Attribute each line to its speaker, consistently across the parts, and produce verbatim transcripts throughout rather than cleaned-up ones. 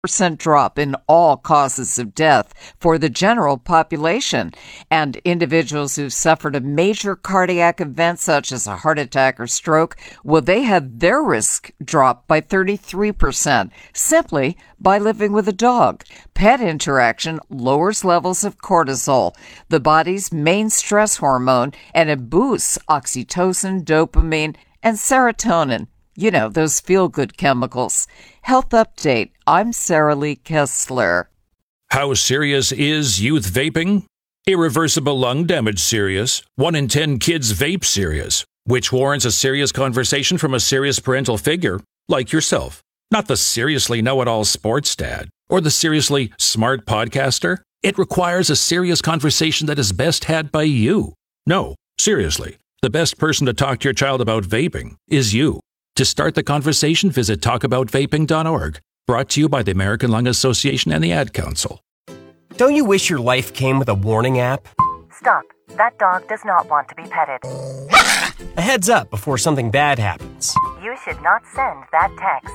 Speaker 1: percent drop in all causes of death for the general population. And individuals who've suffered a major cardiac event such as a heart attack or stroke, well, they have their risk drop by thirty-three percent simply by living with a dog. Pet interaction lowers levels of cortisol, the body's main stress hormone, and it boosts oxytocin, dopamine, and serotonin. You know, those feel-good chemicals. Health Update. I'm Sarah Lee Kessler.
Speaker 2: How serious is youth vaping? Irreversible lung damage serious. One in ten kids vape serious, which warrants a serious conversation from a serious parental figure like yourself. Not the seriously know-it-all sports dad or the seriously smart podcaster. It requires a serious conversation that is best had by you. No, seriously, the best person to talk to your child about vaping is you. To start the conversation, visit talk about vaping dot org. Brought to you by the American Lung Association and the Ad Council.
Speaker 3: Don't you wish your life came with a warning app?
Speaker 4: Stop. That dog does not want to be petted.
Speaker 3: A heads up before something bad happens.
Speaker 4: You should not send that text.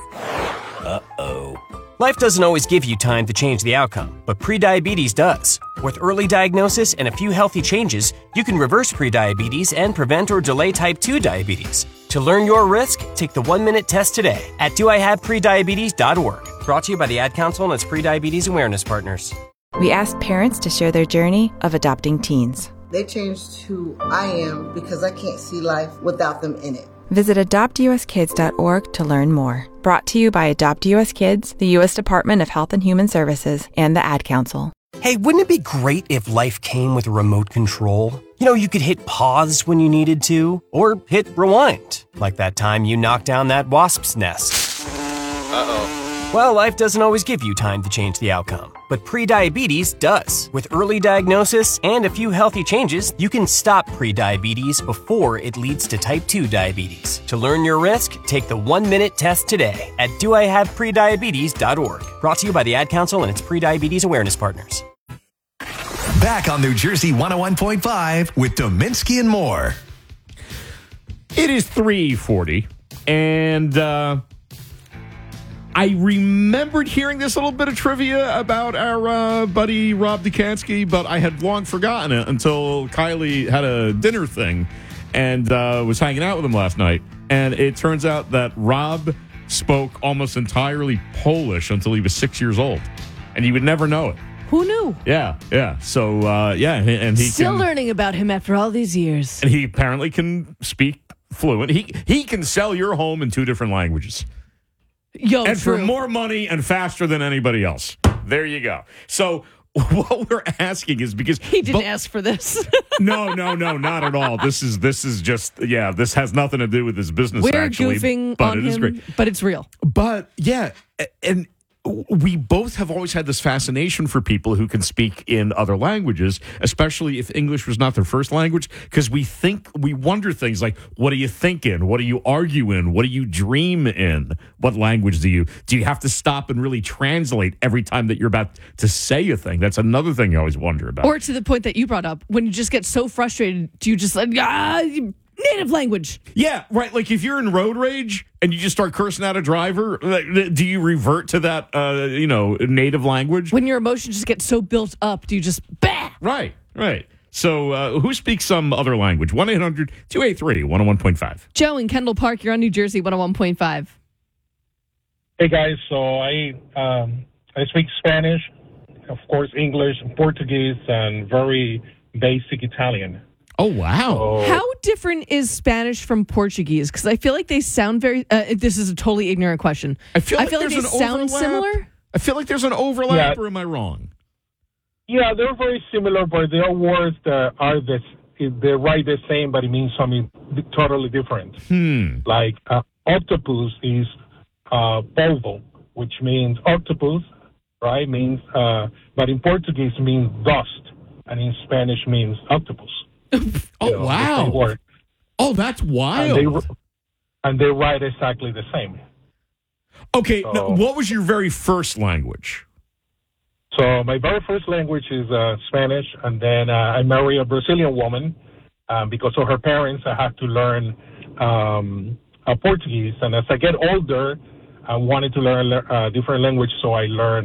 Speaker 3: Uh-oh. Life doesn't always give you time to change the outcome, but prediabetes does. With early diagnosis and a few healthy changes, you can reverse prediabetes and prevent or delay type two diabetes. To learn your risk, take the one-minute test today at do I have prediabetes dot org. Brought to you by the Ad Council and its prediabetes awareness partners.
Speaker 5: We asked parents to share their journey of adopting teens.
Speaker 6: They changed who I am because I can't see life without them in it.
Speaker 5: Visit adopt u s kids dot org to learn more. Brought to you by Adopt U S Kids, the U S Department of Health and Human Services, and the Ad Council.
Speaker 3: Hey, wouldn't it be great if life came with a remote control? You know, you could hit pause when you needed to, or hit rewind, like that time you knocked down that wasp's nest. Uh-oh. Well, life doesn't always give you time to change the outcome, but prediabetes does. With early diagnosis and a few healthy changes, you can stop prediabetes before it leads to type two diabetes. To learn your risk, take the one-minute test today at do I have prediabetes dot org. Brought to you by the Ad Council and its prediabetes awareness partners.
Speaker 7: Back on New Jersey one oh one point five with Dominski and more.
Speaker 8: It is three forty, and uh, I remembered hearing this little bit of trivia about our uh, buddy Rob Dekanski, but I had long forgotten it until Kylie had a dinner thing and uh, was hanging out with him last night. And it turns out that Rob spoke almost entirely Polish until he was six years old, and you would never know it.
Speaker 9: Who knew?
Speaker 8: Yeah, yeah. So, uh, yeah, and he
Speaker 9: Still
Speaker 8: can,
Speaker 9: learning about him after all these years.
Speaker 8: And he apparently can speak fluent. He he can sell your home in two different languages.
Speaker 9: Yo,
Speaker 8: and
Speaker 9: true.
Speaker 8: for more money and faster than anybody else. There you go. So what we're asking is because
Speaker 9: he didn't
Speaker 8: but,
Speaker 9: ask for this.
Speaker 8: no, no, no, not at all. This is this is just yeah. This has nothing to do with his business.
Speaker 9: We're
Speaker 8: actually,
Speaker 9: goofing
Speaker 8: but
Speaker 9: on
Speaker 8: it is
Speaker 9: him,
Speaker 8: great.
Speaker 9: but it's real.
Speaker 8: But yeah, and we both have always had this fascination for people who can speak in other languages, especially if English was not their first language, because we think, we wonder things like, what do you think in? What do you argue in? What do you dream in? What language do you, do you have to stop and really translate every time that you're about to say a thing? That's another thing you always wonder about.
Speaker 9: Or to the point that you brought up, when you just get so frustrated, do you just like, ah, native language?
Speaker 8: Yeah, right. Like if you're in road rage and you just start cursing at a driver, do you revert to that, uh, you know, native language?
Speaker 9: When your emotions just get so built up, do you just, bah?
Speaker 8: Right, right. So uh, who speaks some other language? one eight hundred two eight three one oh one point five.
Speaker 9: Joe in Kendall Park, you're on New Jersey one oh one point five.
Speaker 10: Hey, guys. So I um, I speak Spanish, of course, English, Portuguese, and very basic Italian.
Speaker 8: Oh, wow.
Speaker 10: So,
Speaker 9: How different is Spanish from Portuguese? Because I feel like they sound very... Uh, this is a totally ignorant question.
Speaker 8: I feel like,
Speaker 9: I feel like
Speaker 8: there's
Speaker 9: they
Speaker 8: an
Speaker 9: sound
Speaker 8: overlap.
Speaker 9: similar.
Speaker 8: I feel like there's an overlap,
Speaker 10: Yeah.
Speaker 8: or am I wrong?
Speaker 10: yeah, they're very similar, but there are words that are the they write the same, but it means something totally different.
Speaker 8: Hmm.
Speaker 10: Like uh, octopus is uh, polvo, which means octopus, right? Means, uh, but in Portuguese means dust, and in Spanish means octopus.
Speaker 8: Oh,
Speaker 10: You know, the
Speaker 8: wow.
Speaker 10: same word.
Speaker 8: Oh, that's
Speaker 10: And
Speaker 8: wild.
Speaker 10: they, and they write exactly the same.
Speaker 8: Okay,
Speaker 10: So-
Speaker 8: now, what was your very first language?
Speaker 10: So my very first language is uh, Spanish, and then uh, I married a Brazilian woman. Um, because of her parents, I had to learn um, uh, Portuguese. And as I get older, I wanted to learn a uh, different language, so I learned